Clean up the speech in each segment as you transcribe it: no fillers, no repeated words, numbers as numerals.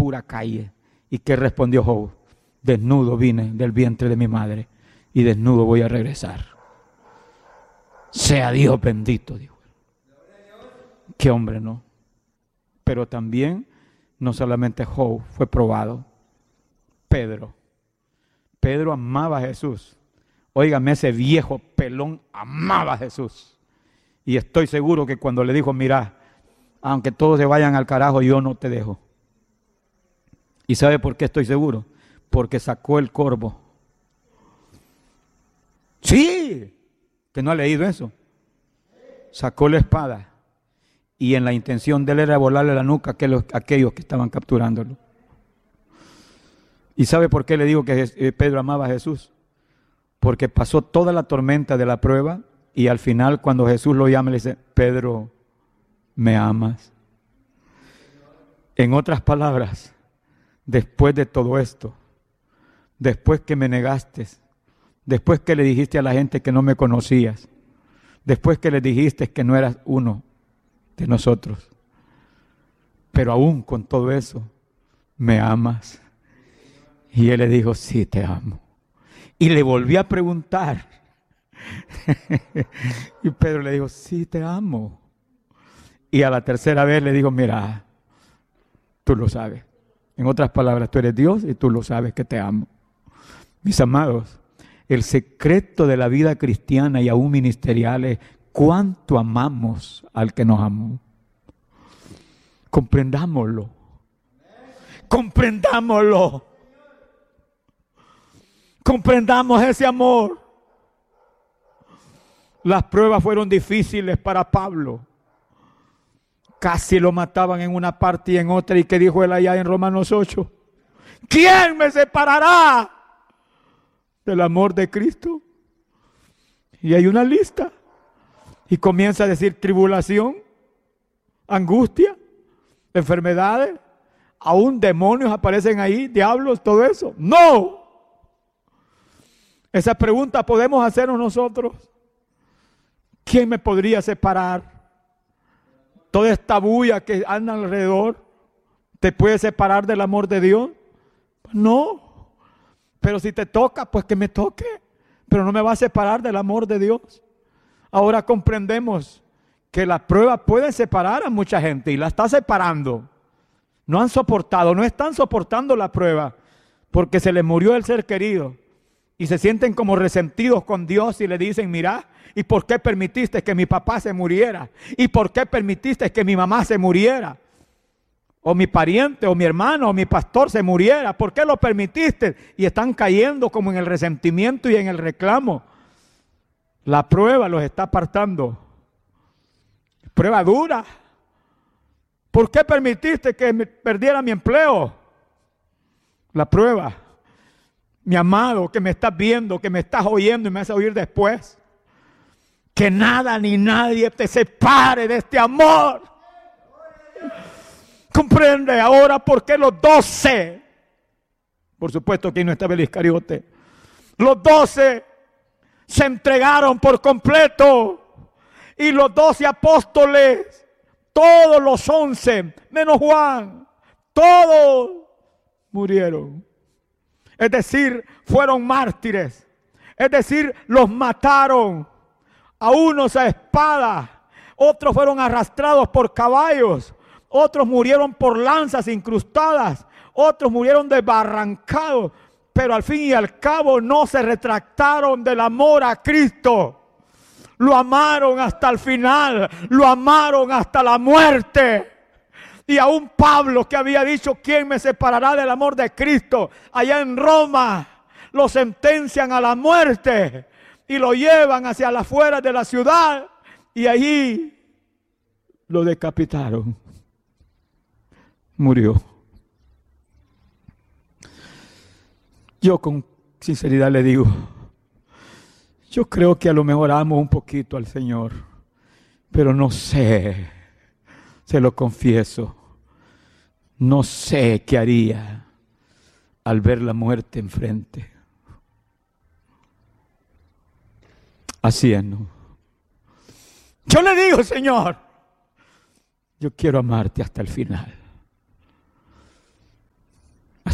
pura calle. ¿Y qué respondió Job? Desnudo vine del vientre de mi madre y desnudo voy a regresar. Sea Dios bendito, dijo. Qué hombre, ¿no? Pero también, no solamente Job fue probado. Pedro amaba a Jesús. Óigame, ese viejo pelón amaba a Jesús. Y estoy seguro que cuando le dijo, mira, aunque todos se vayan al carajo, yo no te dejo. ¿Y sabe por qué estoy seguro? Porque sacó el corvo. Sí, que no ha leído eso. Sacó la espada. Y en la intención de él era volarle la nuca a aquellos que estaban capturándolo. ¿Y sabe por qué le digo que Pedro amaba a Jesús? Porque pasó toda la tormenta de la prueba y al final cuando Jesús lo llama le dice, Pedro, ¿me amas? En otras palabras, después de todo esto, después que me negaste, después que le dijiste a la gente que no me conocías, después que le dijiste que no eras uno de nosotros, pero aún con todo eso, ¿me amas? Y él le dijo, sí, te amo. Y le volví a preguntar. Y Pedro le dijo, sí, te amo. Y a la tercera vez le dijo, mira, tú lo sabes. En otras palabras, tú eres Dios y tú lo sabes que te amo. Mis amados, el secreto de la vida cristiana y aún ministerial es cuánto amamos al que nos amó. Comprendámoslo. Comprendámoslo. Comprendamos ese amor. Las pruebas fueron difíciles para Pablo. Casi lo mataban en una parte y en otra. ¿Y qué dijo él allá en Romanos 8? ¿Quién me separará del amor de Cristo? Y hay una lista. Y comienza a decir tribulación, angustia, enfermedades, aún demonios aparecen ahí, diablos, todo eso. ¡No! Esa pregunta podemos hacernos nosotros. ¿Quién me podría separar? Toda esta bulla que anda alrededor, ¿te puede separar del amor de Dios? No. Pero si te toca, pues que me toque. Pero no me va a separar del amor de Dios. Ahora comprendemos que la prueba puede separar a mucha gente y la está separando. No han soportado, no están soportando la prueba porque se les murió el ser querido. Y se sienten como resentidos con Dios y le dicen, mira, ¿y por qué permitiste que mi papá se muriera? ¿Y por qué permitiste que mi mamá se muriera? O mi pariente, o mi hermano, o mi pastor se muriera. ¿Por qué lo permitiste? Y están cayendo como en el resentimiento y en el reclamo. La prueba los está apartando. Prueba dura. ¿Por qué permitiste que me perdiera mi empleo? La prueba. Mi amado, que me estás viendo, que me estás oyendo y me vas a oír después. Que nada ni nadie te separe de este amor. Comprende ahora por qué los 12, por supuesto que ahí no estaba el Iscariote, los 12 se entregaron por completo. Y los 12 apóstoles, todos los 11, menos Juan, todos murieron. Es decir, fueron mártires. Es decir, los mataron. A unos a espada. Otros fueron arrastrados por caballos. Otros murieron por lanzas incrustadas. Otros murieron desbarrancados. Pero al fin y al cabo no se retractaron del amor a Cristo. Lo amaron hasta el final. Lo amaron hasta la muerte. Y aún Pablo, que había dicho, ¿quién me separará del amor de Cristo? Allá en Roma lo sentencian a la muerte y lo llevan hacia las afueras de la ciudad y allí lo decapitaron. Murió. Yo con sinceridad le digo, yo creo que a lo mejor amo un poquito al Señor, pero no sé, se lo confieso. No sé qué haría al ver la muerte enfrente. Así es, ¿no? Yo le digo, Señor, yo quiero amarte hasta el final.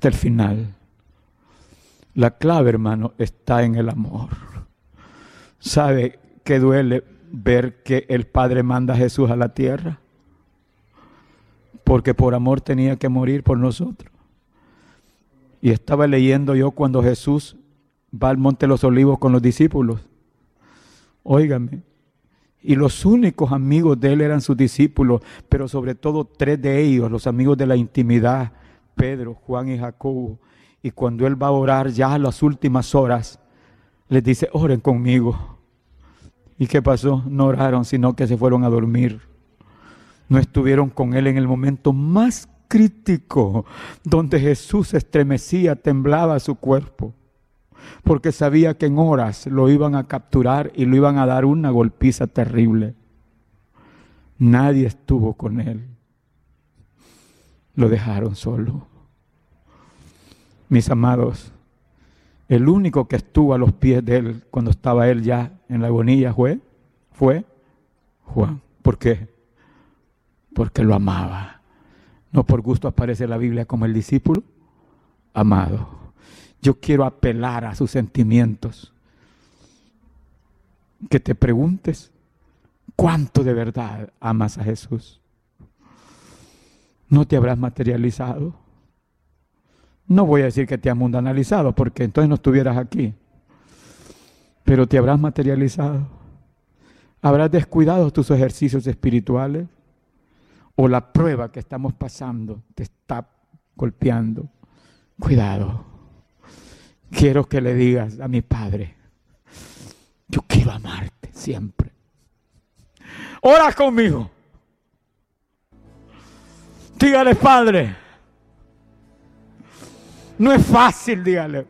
hasta el final. La clave, hermano, está en el amor. ¿Sabe qué duele ver que el Padre manda a Jesús a la tierra? Porque por amor tenía que morir por nosotros. Y estaba leyendo yo cuando Jesús va al Monte de los Olivos con los discípulos. Óigame, y los únicos amigos de él eran sus discípulos, pero sobre todo 3 de ellos, los amigos de la intimidad, Pedro, Juan y Jacobo. Y cuando él va a orar ya a las últimas horas, les dice, oren conmigo. ¿Y qué pasó? No oraron, sino que se fueron a dormir. No estuvieron con él en el momento más crítico, donde Jesús estremecía, temblaba su cuerpo, porque sabía que en horas lo iban a capturar y lo iban a dar una golpiza terrible. Nadie estuvo con él. Lo dejaron solo. Mis amados, el único que estuvo a los pies de él cuando estaba él ya en la agonía fue Juan. ¿Por qué? Porque lo amaba. No por gusto aparece en la Biblia como el discípulo amado. Yo quiero apelar a sus sentimientos. Que te preguntes, ¿cuánto de verdad amas a Jesús? ¿No te habrás materializado? No voy a decir que te has mundanalizado, porque entonces no estuvieras aquí. Pero te habrás materializado. ¿Habrás descuidado tus ejercicios espirituales? ¿O la prueba que estamos pasando te está golpeando? Cuidado. Quiero que le digas a mi Padre, yo quiero amarte siempre. Ora conmigo. Dígale, Padre. No es fácil, dígale.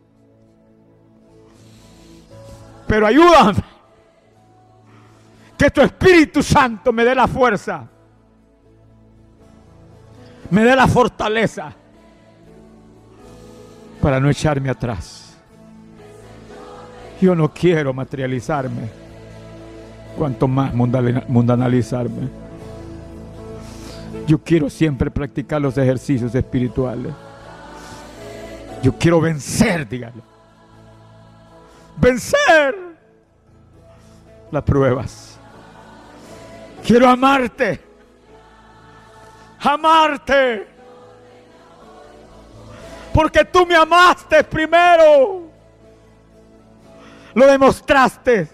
Pero ayúdame. Que tu Espíritu Santo me dé la fuerza. Me dé la fortaleza para no echarme atrás. Yo no quiero materializarme, cuanto más mundanalizarme. Yo quiero siempre practicar los ejercicios espirituales. Yo quiero vencer, dígalo. Vencer las pruebas. Quiero amarte. Amarte. Porque tú me amaste primero. Lo demostraste.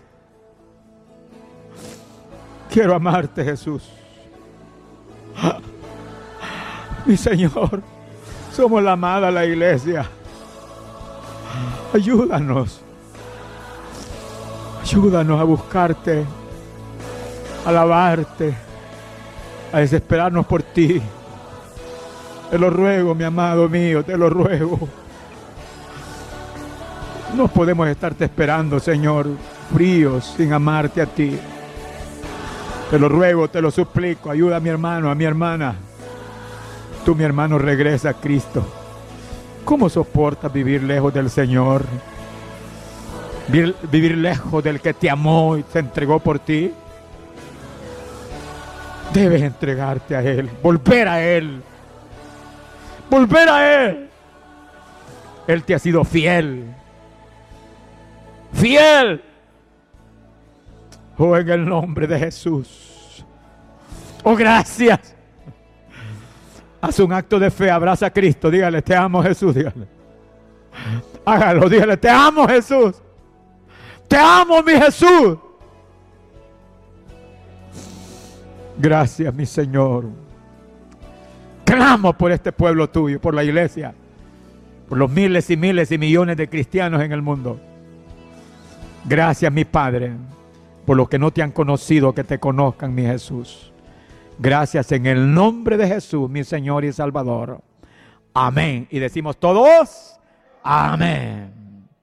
Quiero amarte, Jesús. Mi Señor, somos la amada la iglesia. Ayúdanos. Ayúdanos a buscarte, a alabarte, a desesperarnos por ti. Te lo ruego, mi amado mío, te lo ruego. No podemos estarte esperando, Señor, fríos, sin amarte a ti. Te lo ruego, te lo suplico. Ayuda a mi hermano, a mi hermana. Tú, mi hermano, regresa a Cristo. ¿Cómo soportas vivir lejos del Señor? Vivir lejos del que te amó y se entregó por ti. Debes entregarte a Él, volver a Él. Volver a Él. Él te ha sido fiel. Fiel. Oh, en el nombre de Jesús. Oh, gracias. Haz un acto de fe, abraza a Cristo, dígale, te amo, Jesús, dígale. Hágalo, dígale, te amo, Jesús. Te amo, mi Jesús. Gracias, mi Señor. Clamo por este pueblo tuyo, por la iglesia, por los miles y miles y millones de cristianos en el mundo. Gracias, mi Padre, por los que no te han conocido, que te conozcan, mi Jesús. Gracias en el nombre de Jesús, mi Señor y Salvador. Amén. Y decimos todos, amén.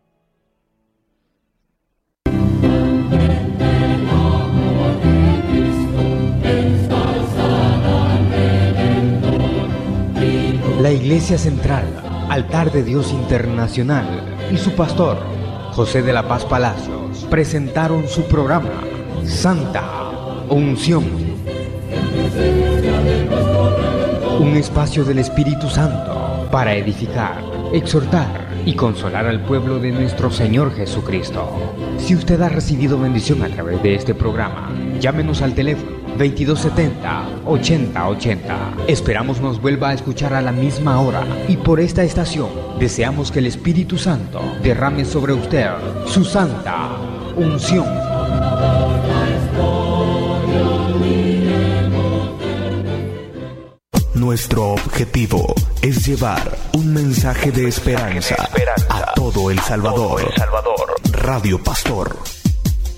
La Iglesia Central, Altar de Dios Internacional y su pastor, José de la Paz Palacios, presentaron su programa, Santa Unción. Un espacio del Espíritu Santo para edificar, exhortar y consolar al pueblo de nuestro Señor Jesucristo. Si usted ha recibido bendición a través de este programa, llámenos al teléfono 2270-8080. Esperamos nos vuelva a escuchar a la misma hora y por esta estación deseamos que el Espíritu Santo derrame sobre usted su santa unción. Nuestro objetivo es llevar un mensaje de esperanza a todo El Salvador. Radio Pastor.